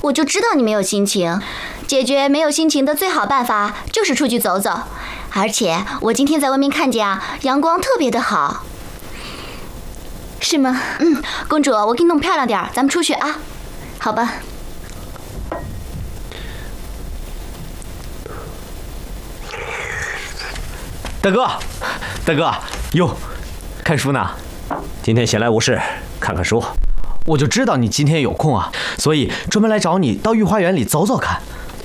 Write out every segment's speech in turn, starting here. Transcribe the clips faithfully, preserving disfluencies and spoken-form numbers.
我就知道你没有心情。解决没有心情的最好办法就是出去走走。而且我今天在外面看见啊，阳光特别的好。是吗？嗯，公主，我给你弄漂亮点，咱们出去啊。好吧。 大哥，大哥，哟，看书呢？ 今天闲来无事，看看书。 我就知道你今天有空啊，所以专门来找你到御花园里走走看。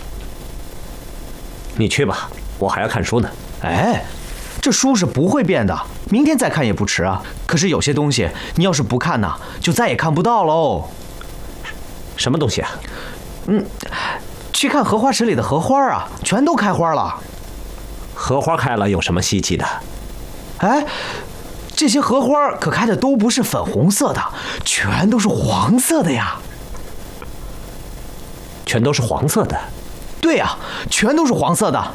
你去吧，我还要看书呢。 哎，这书是不会变的，明天再看也不迟啊。可是有些东西，你要是不看呢，就再也看不到喽。 什么东西啊？ 嗯，去看荷花池里的荷花啊，全都开花了。 荷花开了有什么稀奇的？ 哎，这些荷花可开的都不是粉红色的，全都是黄色的呀。 全都是黄色的？ 对呀，全都是黄色的。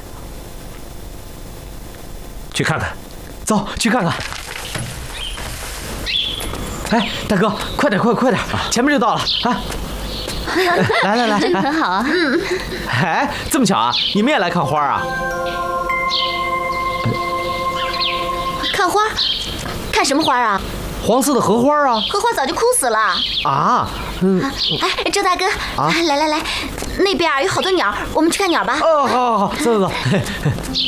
去看看。 走，去看看。哎，大哥，快点，快快点，前面就到了啊！来来来， 真的很好啊。嗯。 哎，这么巧啊，你们也来看花啊？ 看花？看什么花啊？ 黄色的荷花啊。 荷花早就枯死了。 啊？嗯。 哎，周大哥， 啊， 来来来，那边有好多鸟，我们去看鸟吧。 哦，好好好，走走走。